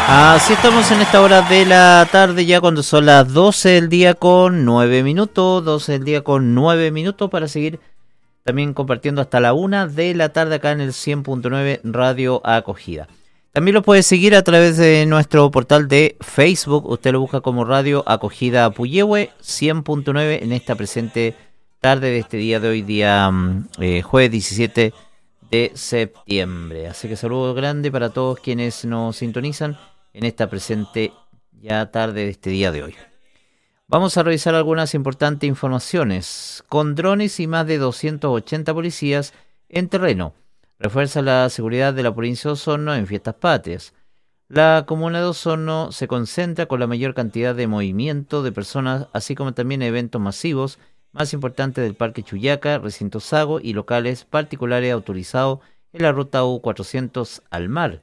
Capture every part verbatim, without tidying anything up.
Así estamos en esta hora de la tarde, ya cuando son las doce del día con nueve minutos, doce del día con nueve minutos, para seguir también compartiendo hasta la una de la tarde acá en el cien punto nueve Radio Acogida. También lo puede seguir a través de nuestro portal de Facebook, usted lo busca como Radio Acogida Puyehue cien punto nueve en esta presente tarde de este día de hoy, día eh, jueves diecisiete de septiembre. Así que saludo grande para todos quienes nos sintonizan en esta presente ya tarde de este día de hoy. Vamos a revisar algunas importantes informaciones. Con drones y más de doscientos ochenta policías en terreno, refuerza la seguridad de la provincia de Osorno en fiestas patrias. La comuna de Osorno se concentra con la mayor cantidad de movimiento de personas, así como también eventos masivos más importantes del Parque Chuyaca, Recinto Sago y locales particulares autorizados en la ruta U cuatrocientos al mar.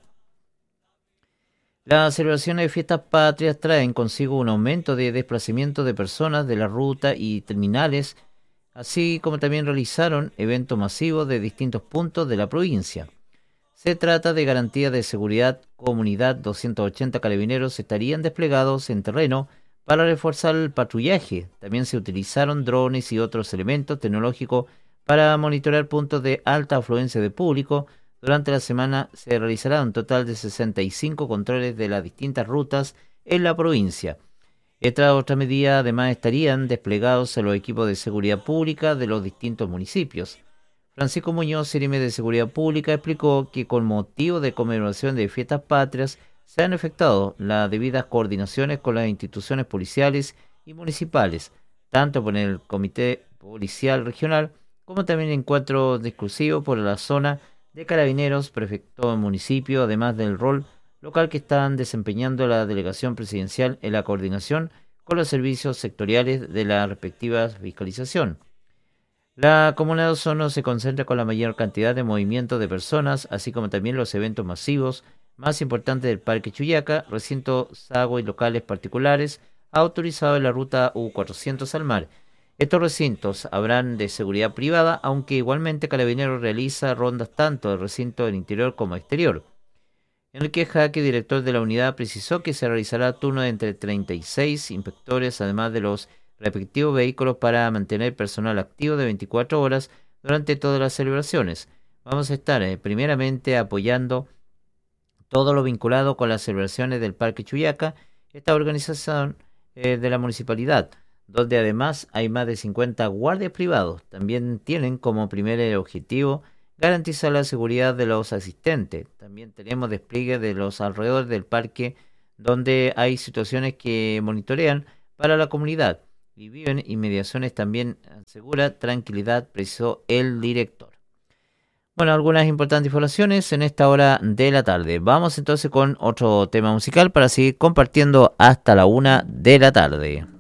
Las celebraciones de fiestas patrias traen consigo un aumento de desplazamiento de personas de la ruta y terminales, así como también realizaron eventos masivos de distintos puntos de la provincia. Se trata de garantías de seguridad. Comunidad doscientos ochenta carabineros estarían desplegados en terreno para reforzar el patrullaje. También se utilizaron drones y otros elementos tecnológicos para monitorear puntos de alta afluencia de público. Durante la semana se realizará un total de sesenta y cinco controles de las distintas rutas en la provincia. Esta otra medida además estarían desplegados en los equipos de seguridad pública de los distintos municipios. Francisco Muñoz, Sirime de Seguridad Pública, explicó que con motivo de conmemoración de fiestas patrias se han efectuado las debidas coordinaciones con las instituciones policiales y municipales, tanto por el Comité Policial Regional como también encuentros exclusivos por la zona de carabineros, prefecto del municipio, además del rol local que están desempeñando la delegación presidencial en la coordinación con los servicios sectoriales de la respectiva fiscalización. La comuna de Osorno se concentra con la mayor cantidad de movimientos de personas, así como también los eventos masivos más importantes del Parque Chuyaca, Recinto Sago y locales particulares autorizados en la ruta U cuatrocientos al mar. Estos recintos habrán de seguridad privada, aunque igualmente Carabineros realiza rondas tanto del recinto del interior como exterior. Enrique Jaque, director de la unidad, precisó que se realizará turno de entre treinta y seis inspectores, además de los respectivos vehículos, para mantener personal activo de veinticuatro horas durante todas las celebraciones. Vamos a estar eh, primeramente apoyando todo lo vinculado con las celebraciones del Parque Chuyaca, esta organización eh, de la municipalidad, donde además hay más de cincuenta guardias privados. También tienen como primer objetivo garantizar la seguridad de los asistentes. También tenemos despliegue de los alrededores del parque, donde hay situaciones que monitorean para la comunidad y viven inmediaciones también segura tranquilidad, precisó el director. Bueno, algunas importantes informaciones en esta hora de la tarde. Vamos entonces con otro tema musical para seguir compartiendo hasta la una de la tarde.